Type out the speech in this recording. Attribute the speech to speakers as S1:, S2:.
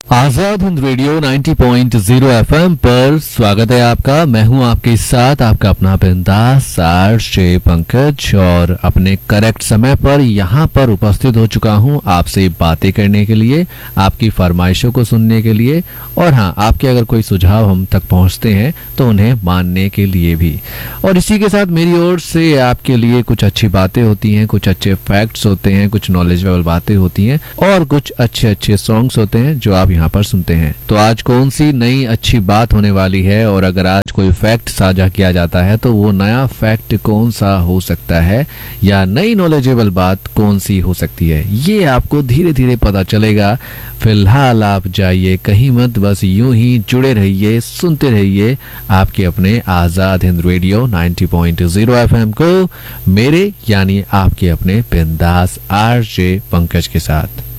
S1: Azad Hind radio 90.0 FM पर स्वागत है आपका। मैं हूं आपके साथ आपका अपना बिंदास आरजे पंकज और अपने करेक्ट समय पर यहां पर उपस्थित हो चुका हूं आपसे बातें करने के लिए, आपकी फरमाइशों को सुनने के लिए और हाँ, आपके अगर कोई सुझाव हम तक पहुंचते हैं तो उन्हें मानने के लिए भी। और इसी के साथ मेरी ओर से आपके लिए कुछ अच्छी बातें होती हैं, कुछ अच्छे फैक्ट्स होते हैं, कुछ नॉलेजेबल बातें होती हैं और कुछ अच्छे अच्छे सॉन्ग्स होते हैं जो आप यहाँ पर सुनते हैं। तो आज कौन सी नई अच्छी बात होने वाली है और अगर आज कोई फैक्ट साझा किया जाता है तो वो नया फैक्ट कौन सा हो सकता है या नई नॉलेजेबल बात कौन सी हो सकती है, ये आपको धीरे धीरे पता चलेगा। फिलहाल आप जाइए कहीं मत, बस यूं ही जुड़े रहिए, सुनते रहिए आपके अपने आजाद हिंद रेडियो 90.0 एफएम को, मेरे यानी आपके अपने बिंदास आरजे पंकज के साथ।